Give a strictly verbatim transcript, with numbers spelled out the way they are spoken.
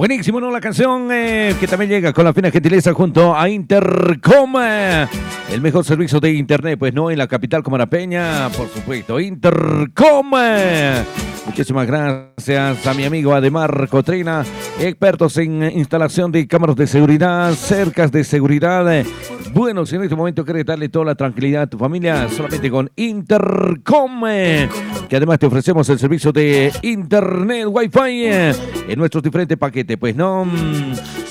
Buenísimo, ¿no? La canción eh, que también llega con la fina gentileza junto a Intercom, eh, el mejor servicio de internet, pues no, en la capital comarapeña, por supuesto, Intercom. Eh. Muchísimas gracias a mi amigo Ademar Cotrina, expertos en instalación de cámaras de seguridad, cercas de seguridad. Eh. Bueno, si en este momento quieres darle toda la tranquilidad a tu familia, solamente con Intercom, eh, que además te ofrecemos el servicio de internet Wi-Fi eh, en nuestros diferentes paquetes, pues no.